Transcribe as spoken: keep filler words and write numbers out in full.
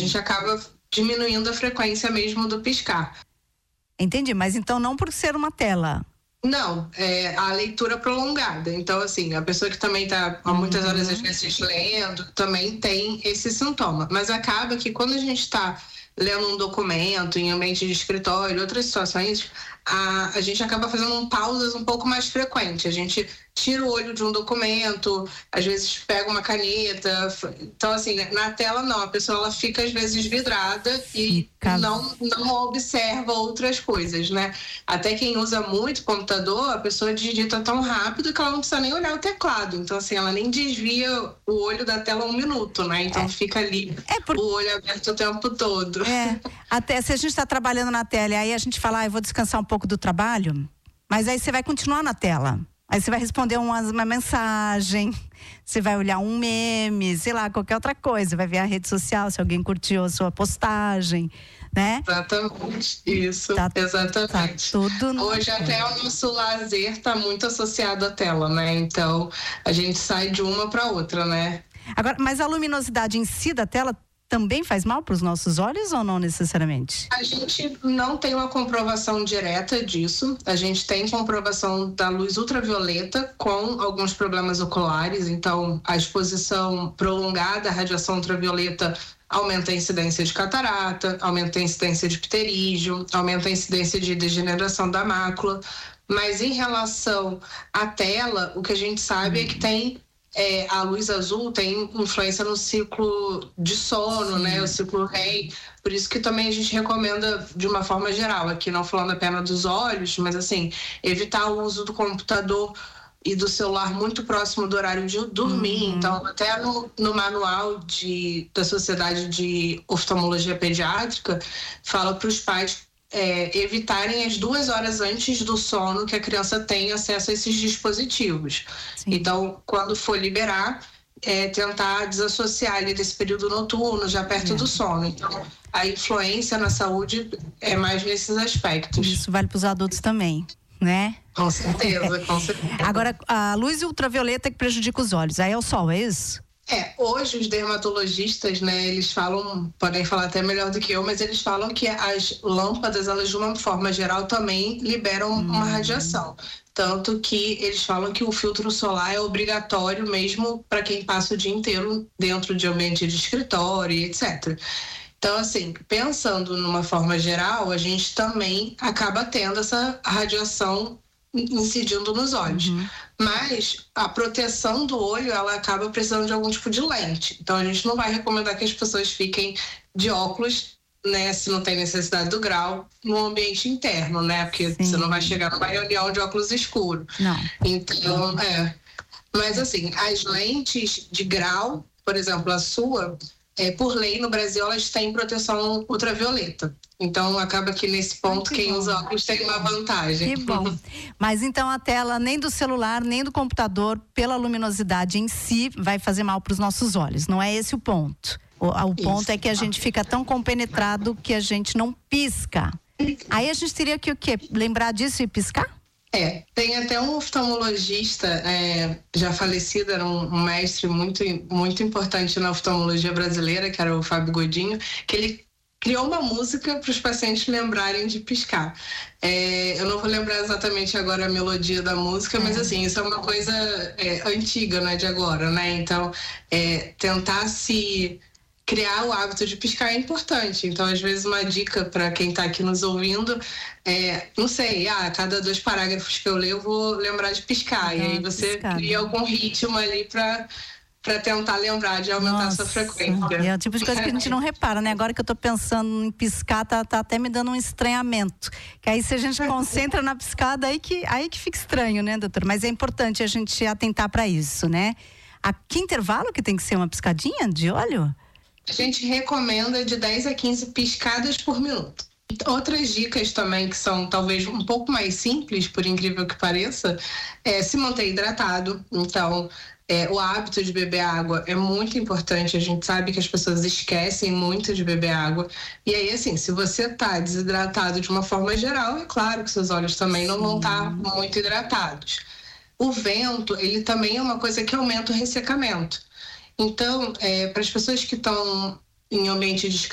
gente acaba diminuindo a frequência mesmo do piscar. Entendi, mas então não por ser uma tela. Não, é a leitura prolongada. Então, assim, a pessoa que também está há muitas Uhum. horas às vezes lendo, também tem esse sintoma. Mas acaba que quando a gente está lendo um documento em ambiente de escritório, outras situações, a, a gente acaba fazendo pausas um pouco mais frequentes. A gente tira o olho de um documento, às vezes pega uma caneta. Então, assim, na tela não, a pessoa ela fica às vezes vidrada e Fica... não, não observa outras coisas, né? Até quem usa muito computador, a pessoa digita tão rápido que ela não precisa nem olhar o teclado. Então, assim, ela nem desvia o olho da tela um minuto, né? Então, é. fica ali é por... o olho aberto o tempo todo. É, até se a gente está trabalhando na tela e aí a gente fala, ah, eu vou descansar um pouco do trabalho, mas aí você vai continuar na tela. Aí você vai responder uma, uma mensagem, você vai olhar um meme, sei lá, qualquer outra coisa. Vai ver a rede social, se alguém curtiu a sua postagem, né? Exatamente, isso, tá, exatamente. Tá tudo... Hoje até o nosso lazer está muito associado à tela, né? Então, a gente sai de uma para outra, né? Agora, mas a luminosidade em si da tela também faz mal para os nossos olhos ou não necessariamente? A gente não tem uma comprovação direta disso. A gente tem comprovação da luz ultravioleta com alguns problemas oculares. Então, a exposição prolongada à radiação ultravioleta aumenta a incidência de catarata, aumenta a incidência de pterígio, aumenta a incidência de degeneração da mácula. Mas em relação à tela, o que a gente sabe hum. é que tem É, a luz azul tem influência no ciclo de sono, Sim. né? O ciclo REM. Por isso que também a gente recomenda de uma forma geral, aqui não falando apenas dos olhos, mas assim, evitar o uso do computador e do celular muito próximo do horário de dormir. Uhum. Então, até no, no manual de, da Sociedade de Oftalmologia Pediátrica, fala para os pais É, evitarem as duas horas antes do sono que a criança tenha acesso a esses dispositivos. Sim. Então, quando for liberar, é, tentar desassociar ele desse período noturno, já perto é. do sono. Então, a influência na saúde é mais nesses aspectos. Isso vale para os adultos também, né? Com certeza, com certeza. Agora, a luz ultravioleta que prejudica os olhos, aí é o sol, é isso? É, hoje os dermatologistas, né, eles falam, podem falar até melhor do que eu, mas eles falam que as lâmpadas, elas de uma forma geral também liberam hum. uma radiação. Tanto que eles falam que o filtro solar é obrigatório mesmo para quem passa o dia inteiro dentro de ambiente de escritório e etcétera. Então, assim, pensando numa forma geral, a gente também acaba tendo essa radiação incidindo nos olhos. Uhum. Mas a proteção do olho, ela acaba precisando de algum tipo de lente. Então, a gente não vai recomendar que as pessoas fiquem de óculos, né, se não tem necessidade do grau, no ambiente interno, né? Porque Sim. você não vai chegar numa reunião de óculos escuro. Não. Então, é. Mas, assim, as lentes de grau, por exemplo, a sua, é, por lei no Brasil, elas têm proteção ultravioleta. Então, acaba que nesse ponto, Ai, que quem bom. usa óculos tem uma vantagem. Que bom. Mas então a tela nem do celular, nem do computador, pela luminosidade em si, vai fazer mal para os nossos olhos. Não é esse o ponto. O, o ponto Isso. é que a gente fica tão compenetrado que a gente não pisca. Aí a gente teria que o quê? Lembrar disso e piscar? É, tem até um oftalmologista é, já falecido, era um, um mestre muito, muito importante na oftalmologia brasileira, que era o Fábio Godinho, que ele criou uma música para os pacientes lembrarem de piscar. É, eu não vou lembrar exatamente agora a melodia da música, mas assim, isso é uma coisa é, antiga, não é de agora, né? Então, é, tentar se criar o hábito de piscar é importante. Então, às vezes, uma dica para quem está aqui nos ouvindo é, não sei, ah, a cada dois parágrafos que eu leio, eu vou lembrar de piscar. Não, e aí você piscar, cria algum ritmo ali para para tentar lembrar de aumentar Nossa, a sua frequência. É o tipo de coisa que a gente não repara, né? Agora que eu tô pensando em piscar, tá, tá até me dando um estranhamento. Que aí se a gente concentra na piscada, aí que, aí que fica estranho, né, doutor? Mas é importante a gente atentar para isso, né? A que intervalo que tem que ser uma piscadinha de olho? A gente recomenda de dez a quinze piscadas por minuto. Outras dicas também que são talvez um pouco mais simples, por incrível que pareça, é se manter hidratado. Então, É, o hábito de beber água é muito importante. A gente sabe que as pessoas esquecem muito de beber água. E aí, assim, se você tá desidratado de uma forma geral, é claro que seus olhos também Sim. não vão estar muito hidratados. O vento, ele também é uma coisa que aumenta o ressecamento. Então, é, para as pessoas que estão em ambiente de